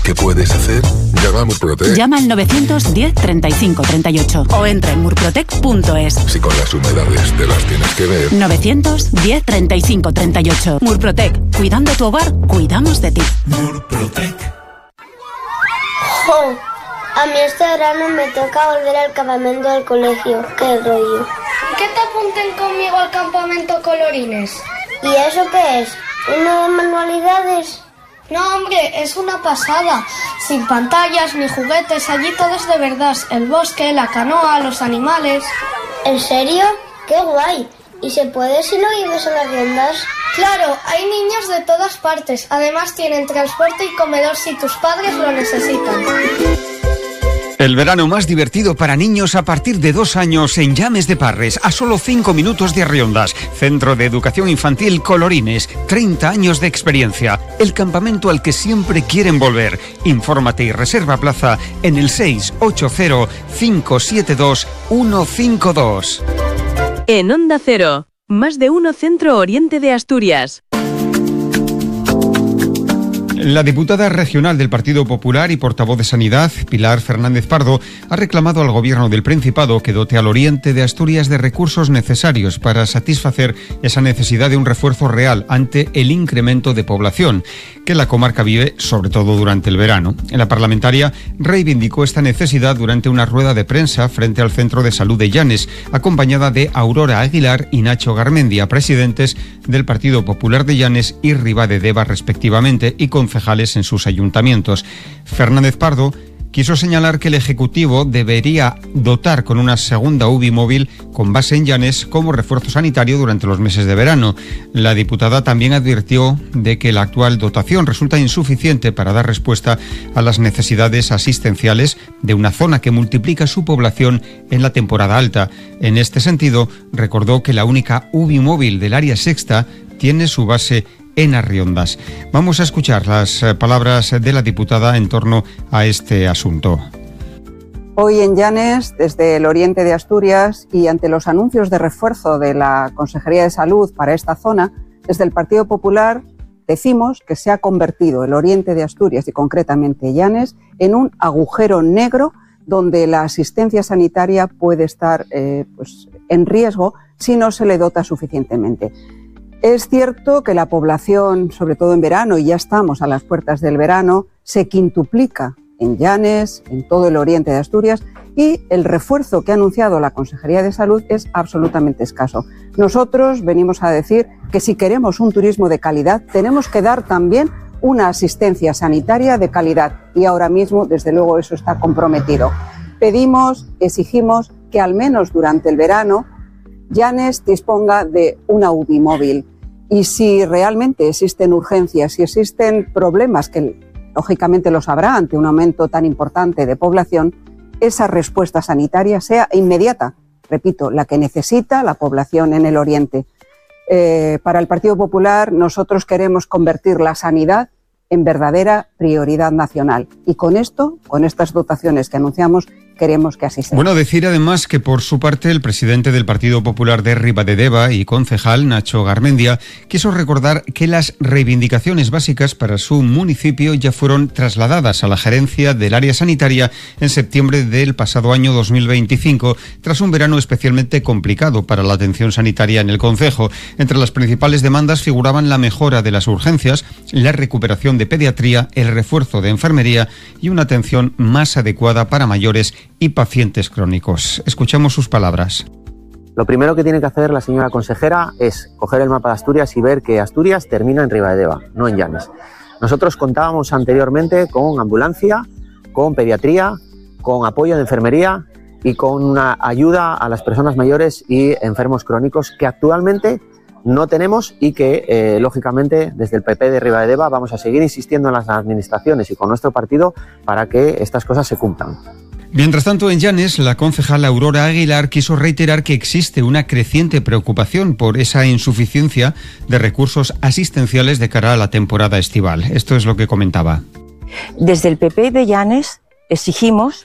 ¿Qué puedes hacer? Llama a Murprotec. Llama al 910 35 38 o entra en murprotec.es. Si con las humedades te las tienes que ver. 910 35 38. Murprotec. Cuidando tu hogar, cuidamos de ti. Murprotec. ¡Jo! A mí este verano me toca volver al campamento del colegio. ¡Qué rollo! ¿Que te apunten conmigo al campamento Colorines? ¿Y eso qué es? ¿Uno de manualidades? No, hombre, es una pasada. Sin pantallas ni juguetes, allí todo es de verdad. El bosque, la canoa, los animales. ¿En serio? ¡Qué guay! ¿Y se puede si no vives a las riendas? Claro, hay niños de todas partes. Además tienen transporte y comedor si tus padres lo necesitan. El verano más divertido para niños a partir de 2 años en Llames de Parres, a solo 5 minutos de Arriondas. Centro de Educación Infantil Colorines, 30 años de experiencia. El campamento al que siempre quieren volver. Infórmate y reserva plaza en el 680 572 152. En Onda Cero, Más de Uno Centro Oriente de Asturias. La diputada regional del Partido Popular y portavoz de Sanidad, Pilar Fernández Pardo, ha reclamado al Gobierno del Principado que dote al oriente de Asturias de recursos necesarios para satisfacer esa necesidad de un refuerzo real ante el incremento de población que la comarca vive, sobre todo durante el verano. La parlamentaria reivindicó esta necesidad durante una rueda de prensa frente al Centro de Salud de Llanes, acompañada de Aurora Aguilar y Nacho Garmendia, presidentes del Partido Popular de Llanes y Ribadedeva respectivamente, y concejales en sus ayuntamientos. Fernández Pardo quiso señalar que el Ejecutivo debería dotar con una segunda UBI móvil con base en Llanes como refuerzo sanitario durante los meses de verano. La diputada también advirtió de que la actual dotación resulta insuficiente para dar respuesta a las necesidades asistenciales de una zona que multiplica su población en la temporada alta. En este sentido, recordó que la única UBI móvil del área sexta tiene su base en Arriondas. Vamos a escuchar las palabras de la diputada en torno a este asunto. Hoy en Llanes, desde el oriente de Asturias y ante los anuncios de refuerzo de la Consejería de Salud para esta zona, desde el Partido Popular decimos que se ha convertido el oriente de Asturias y concretamente Llanes en un agujero negro donde la asistencia sanitaria puede estar en riesgo si no se le dota suficientemente. Es cierto que la población, sobre todo en verano, y ya estamos a las puertas del verano, se quintuplica en Llanes, en todo el oriente de Asturias, y el refuerzo que ha anunciado la Consejería de Salud es absolutamente escaso. Nosotros venimos a decir que si queremos un turismo de calidad, tenemos que dar también una asistencia sanitaria de calidad, y ahora mismo, desde luego, eso está comprometido. Pedimos, exigimos que al menos durante el verano Llanes disponga de una UBI móvil, y si realmente existen urgencias, si existen problemas, que lógicamente los habrá ante un aumento tan importante de población, esa respuesta sanitaria sea inmediata, repito, la que necesita la población en el oriente. Para el Partido Popular nosotros queremos convertir la sanidad en verdadera prioridad nacional, y con esto, con estas dotaciones que anunciamos, queremos que así sea. Bueno, decir además que por su parte el presidente del Partido Popular de Ribadedeva y concejal, Nacho Garmendia, quiso recordar que las reivindicaciones básicas para su municipio ya fueron trasladadas a la gerencia del área sanitaria en septiembre del pasado año 2025, tras un verano especialmente complicado para la atención sanitaria en el concejo. Entre las principales demandas figuraban la mejora de las urgencias, la recuperación de pediatría, el refuerzo de enfermería y una atención más adecuada para mayores y pacientes crónicos. Escuchamos sus palabras. Lo primero que tiene que hacer la señora consejera es coger el mapa de Asturias y ver que Asturias termina en Ribadedeva, no en Llanes. Nosotros contábamos anteriormente con ambulancia, con pediatría, con apoyo de enfermería y con una ayuda a las personas mayores y enfermos crónicos que actualmente no tenemos, y que lógicamente desde el PP de Ribadedeva vamos a seguir insistiendo en las administraciones y con nuestro partido para que estas cosas se cumplan. Mientras tanto, en Llanes, la concejal Aurora Aguilar quiso reiterar que existe una creciente preocupación por esa insuficiencia de recursos asistenciales de cara a la temporada estival. Esto es lo que comentaba. Desde el PP de Llanes exigimos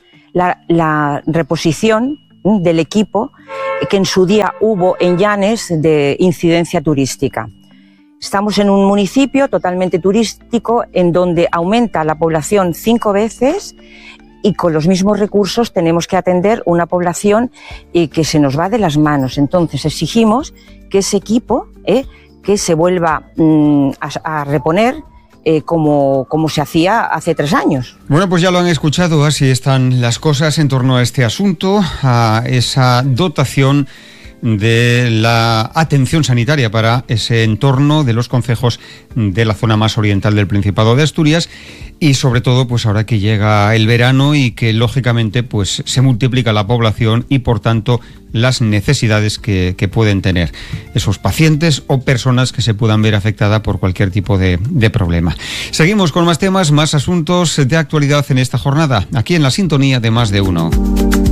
la reposición del equipo que en su día hubo en Llanes de incidencia turística. Estamos en un municipio totalmente turístico en donde aumenta la población 5 veces y con los mismos recursos tenemos que atender una población que se nos va de las manos. Entonces exigimos que ese equipo que se vuelva a reponer como se hacía hace 3 años. Bueno, pues ya lo han escuchado, así están las cosas en torno a este asunto, a esa dotación de la atención sanitaria para ese entorno de los concejos de la zona más oriental del Principado de Asturias y sobre todo pues ahora que llega el verano y que lógicamente pues se multiplica la población y por tanto las necesidades que pueden tener esos pacientes o personas que se puedan ver afectadas por cualquier tipo de problema. Seguimos con más temas, más asuntos de actualidad en esta jornada, aquí en la sintonía de Más de Uno.